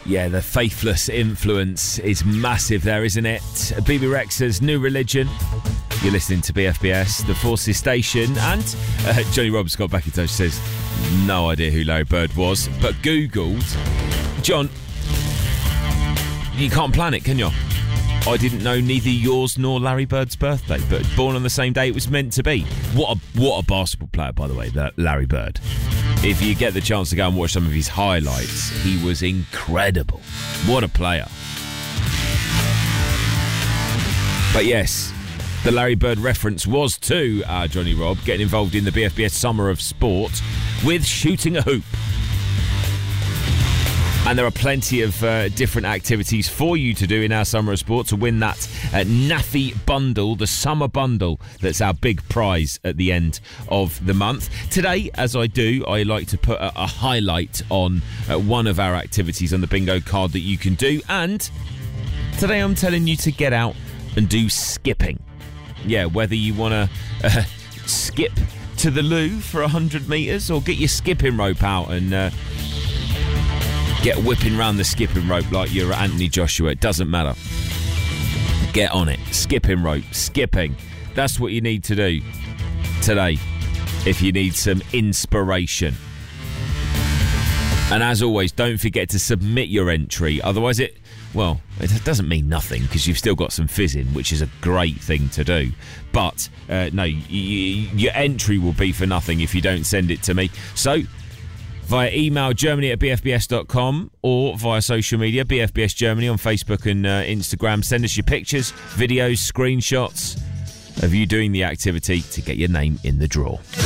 Yeah, the faithless influence is massive there, isn't it? BB Rexha's New Religion. You're listening to BFBS, the Forces Station, and Johnny Robbins got back in touch, says, no idea who Larry Bird was, but Googled. John, you can't plan it, can you? I didn't know neither yours nor Larry Bird's birthday, but born on the same day it was meant to be. What a basketball player, by the way, that Larry Bird. If you get the chance to go and watch some of his highlights, he was incredible. What a player. But yes, the Larry Bird reference was to Johnny Robb getting involved in the BFBS Summer of Sport with shooting a hoop. And there are plenty of different activities for you to do in our Summer of Sport to win that NAFI bundle, the summer bundle. That's our big prize at the end of the month. Today, as I do, I like to put a highlight on one of our activities on the bingo card that you can do. And today I'm telling you to get out and do skipping. Yeah, whether you want to skip to the loo for 100 metres or get your skipping rope out and get whipping round the skipping rope like you're Anthony Joshua. It doesn't matter. Get on it. Skipping rope. Skipping. That's what you need to do today if you need some inspiration. And as always, don't forget to submit your entry. Otherwise it doesn't mean nothing because you've still got some fizzing, which is a great thing to do. But no, your entry will be for nothing if you don't send it to me. So via email germany@bfbs.com or via social media, BFBS Germany on Facebook and Instagram. Send us your pictures, videos, screenshots of you doing the activity to get your name in the draw.